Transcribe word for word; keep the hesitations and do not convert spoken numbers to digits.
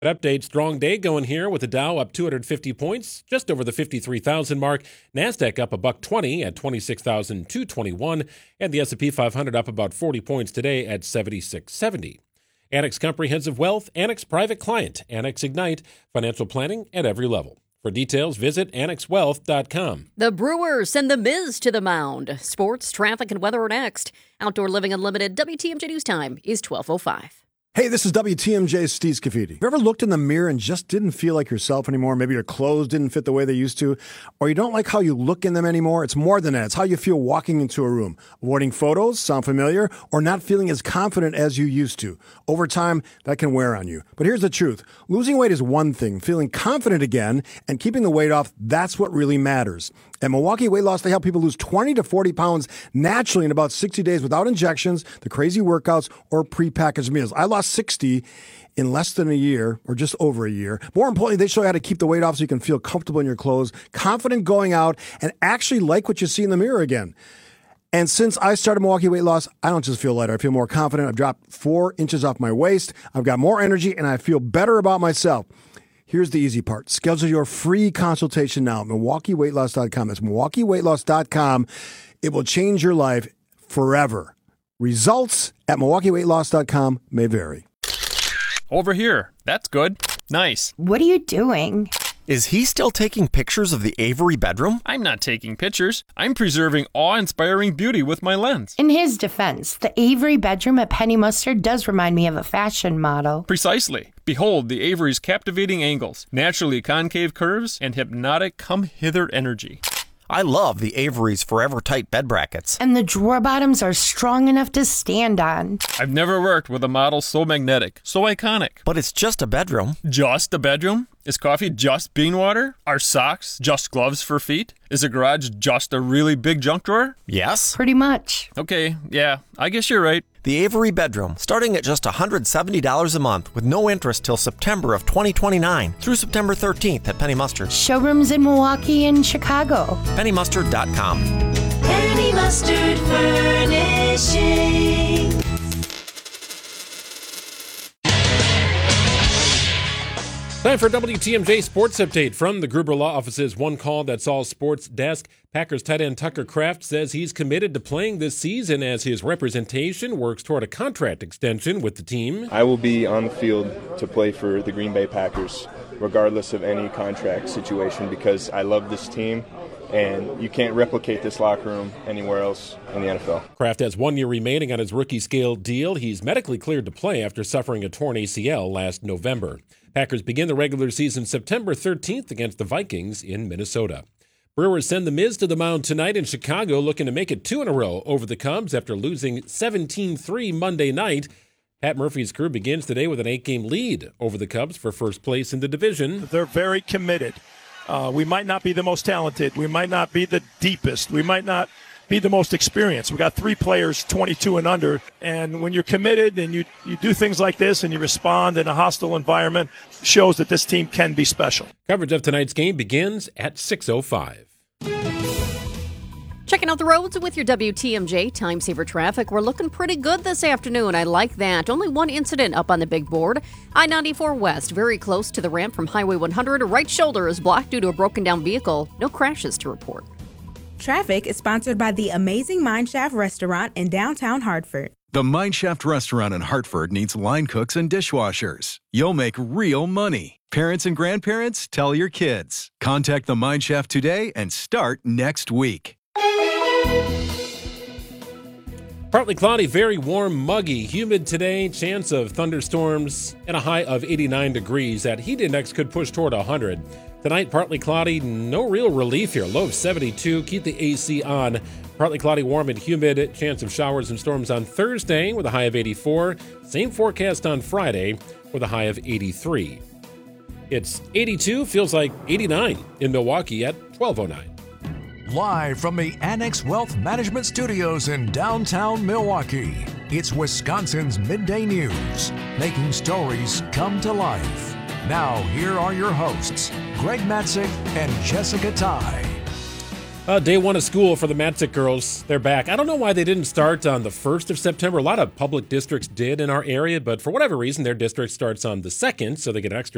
An update, strong day going here with the Dow up two hundred fifty points, just over the fifty-three thousand mark. NASDAQ up a buck twenty at twenty-six thousand two hundred twenty-one, and the S and P five hundred up about forty points today at seventy-six seventy. Annex Comprehensive Wealth, Annex Private Client, Annex Ignite, financial planning at every level. For details, visit annex wealth dot com. The Brewers send the Miz to the mound. Sports, traffic, and weather are next. Outdoor Living Unlimited W T M J News Time is twelve oh five. Hey, this is W T M J's Steve Scafidi. Have you ever looked in the mirror and just didn't feel like yourself anymore? Maybe your clothes didn't fit the way they used to, or you don't like how you look in them anymore? It's more than that. It's how you feel walking into a room. Avoiding photos, sound familiar, or not feeling as confident as you used to. Over time, that can wear on you. But here's the truth. Losing weight is one thing. Feeling confident again and keeping the weight off, that's what really matters. At Milwaukee Weight Loss, they help people lose twenty to forty pounds naturally in about sixty days without injections, the crazy workouts, or prepackaged meals. I lost sixty in less than a year, or just over a year. More importantly, they show you how to keep the weight off so you can feel comfortable in your clothes, confident going out, and actually like what you see in the mirror again. And since I started Milwaukee Weight Loss, I don't just feel lighter. I feel more confident. I've dropped four inches off my waist. I've got more energy, and I feel better about myself. Here's the easy part. Schedule your free consultation now at milwaukee weight loss dot com. That's milwaukee weight loss dot com. It will change your life forever. Results at milwaukee weight loss dot com may vary. Over here. That's good. Nice. What are you doing? Is he still taking pictures of the Avery bedroom? I'm not taking pictures. I'm preserving awe-inspiring beauty with my lens. In his defense, the Avery bedroom at Penny Mustard does remind me of a fashion model. Precisely. Behold the Avery's captivating angles, naturally concave curves, and hypnotic come-hither energy. I love the Avery's forever tight bed brackets. And the drawer bottoms are strong enough to stand on. I've never worked with a model so magnetic, so iconic. But it's just a bedroom. Just a bedroom? Is coffee just bean water? Are socks just gloves for feet? Is a garage just a really big junk drawer? Yes. Pretty much. Okay, yeah, I guess you're right. The Avery bedroom, starting at just one hundred seventy dollars a month with no interest till September of twenty twenty-nine through September thirteenth at Penny Mustard. Showrooms in Milwaukee and Chicago. penny mustard dot com. Penny Mustard Furnishing. Time for W T M J Sports Update from the Gruber Law Office's One Call That's All Sports desk. Packers tight end Tucker Kraft says he's committed to playing this season as his representation works toward a contract extension with the team. I will be on the field to play for the Green Bay Packers, regardless of any contract situation, because I love this team, and you can't replicate this locker room anywhere else in the N F L. Kraft has one year remaining on his rookie scale deal. He's medically cleared to play after suffering a torn A C L last November. Packers begin the regular season September thirteenth against the Vikings in Minnesota. Brewers send the Miz to the mound tonight in Chicago, looking to make it two in a row over the Cubs after losing seventeen three Monday night. Pat Murphy's crew begins today with an eight-game lead over the Cubs for first place in the division. They're very committed. Uh, we might not be the most talented. We might not be the deepest. We might not be the most experienced. We got three players twenty-two and under, and when you're committed and you, you do things like this and you respond in a hostile environment, shows that this team can be special. Coverage of tonight's game begins at six oh five. Checking out the roads with your W T M J Time Saver Traffic. We're looking pretty good this afternoon. I like that. Only one incident up on the big board. I ninety-four West, very close to the ramp from Highway one hundred. Right shoulder is blocked due to a broken down vehicle. No crashes to report. Traffic is sponsored by the Amazing Mineshaft Restaurant in downtown Hartford. The Mineshaft Restaurant in Hartford needs line cooks and dishwashers. You'll make real money. Parents and grandparents, tell your kids. Contact the Mineshaft today and start next week. Partly cloudy, very warm, muggy, humid today. Chance of thunderstorms and a high of eighty-nine degrees. That heat index could push toward one hundred. Tonight, partly cloudy, no real relief here. Low of seventy-two. Keep the A C on. Partly cloudy, warm and humid. Chance of showers and storms on Thursday with a high of eighty-four. Same forecast on Friday with a high of eighty-three. It's eighty-two, feels like eighty-nine in Milwaukee at twelve oh nine. Live from the Annex Wealth Management Studios in downtown Milwaukee, it's Wisconsin's Midday News, making stories come to life. Now, here are your hosts, Greg Matzik and Jessica Ty. Uh, day one of school for the Matzik girls. They're back. I don't know why they didn't start on the first of September. A lot of public districts did in our area, but for whatever reason, their district starts on the second, so they get an extra